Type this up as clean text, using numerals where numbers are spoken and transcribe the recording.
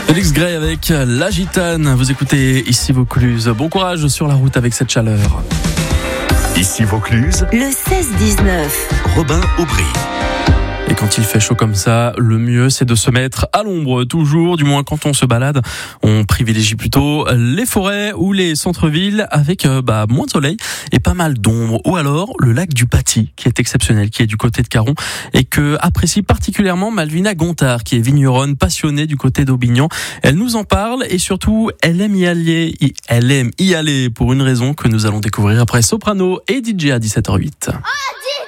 Félix Gray avec La Gitane. Vous écoutez Ici Vaucluse. Bon courage sur la route avec cette chaleur. Ici Vaucluse, le 16-19. Robin Aubry. Et quand il fait chaud comme ça, le mieux c'est de se mettre à l'ombre toujours, du moins quand on se balade. On privilégie plutôt les forêts ou les centres-villes avec moins de soleil et pas mal d'ombre. Ou alors le lac du Paty qui est exceptionnel, qui est du côté de Caron et que apprécie particulièrement Malvina Gontard qui est vigneronne passionnée du côté d'Aubignan. Elle nous en parle et surtout elle aime y aller pour une raison que nous allons découvrir après Soprano et DJ à 17h08.